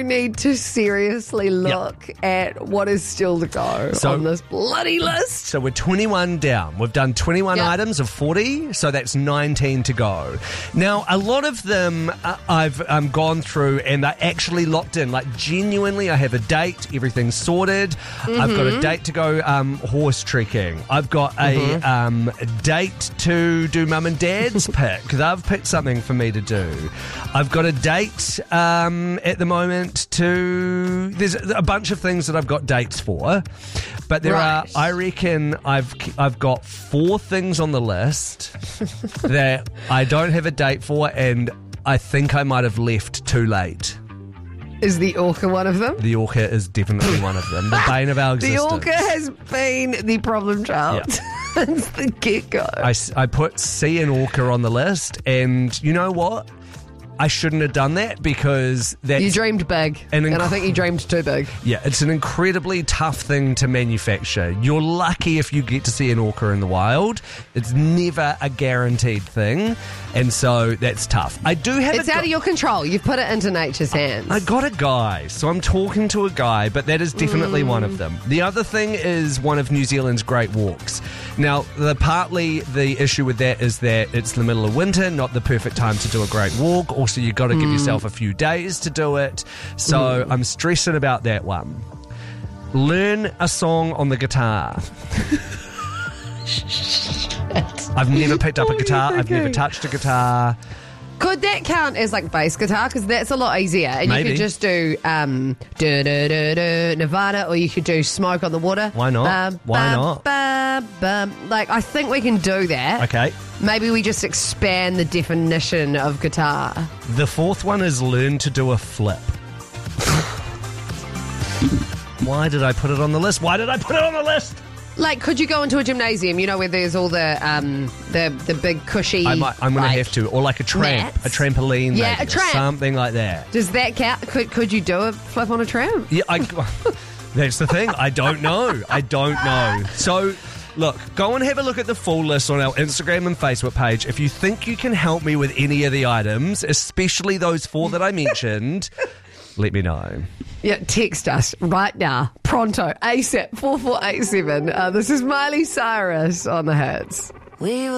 need to seriously look at what is still to go on this bloody list. So we're 21 down. We've done 21 items of 40, so that's 19 to go. Now, a lot of them I've gone through and they're actually locked in. Like, genuinely, I have a date. Everything's sorted. I've got a date to go horse trekking. I've got a date to do mum and dad's pick. They've picked something for me to do. I've got a date at the moment to... There's a bunch of things that I've got dates for. But there are, I reckon, I've got 4 things on the list that I don't have a date for, and I think I might have left too late. Is the orca one of them? The orca is definitely one of them. The bane of our existence. The orca has been the problem child since the get-go. I put sea and orca on the list, and you know what? I shouldn't have done that because that's... You dreamed big, and I think you dreamed too big. Yeah, it's an incredibly tough thing to manufacture. You're lucky if you get to see an orca in the wild. It's never a guaranteed thing, and so that's tough. I do have It's out of your control. You've put it into nature's hands. I got a guy, so I'm talking to a guy, but that is definitely one of them. The other thing is one of New Zealand's great walks. Now, partly the issue with that is that it's the middle of winter, not the perfect time to do a great walk. Also, you've got to give yourself a few days to do it. So I'm stressing about that one. Learn a song on the guitar. I've never picked up a guitar. I've never touched a guitar. Could that count as like bass guitar? Because that's a lot easier. And Maybe. you could just do Nirvana, or you could do Smoke on the Water. Why not? Why not? Like, I think we can do that. Okay. Maybe we just expand the definition of guitar. The 4th one is learn to do a flip. Why did I put it on the list? Like, could you go into a gymnasium, where there's all the big cushy... I'm going to have to. Or like a tramp. mats? A trampoline. Yeah, maybe, a tramp. Something like that. Does that count? Could you do a flip on a tramp? Yeah, that's the thing. I don't know. So, look, go and have a look at the full list on our Instagram and Facebook page. If you think you can help me with any of the items, especially those 4 that I mentioned, let me know. Yeah, text us right now. Pronto. ASAP 4487. This is Miley Cyrus on the Hits.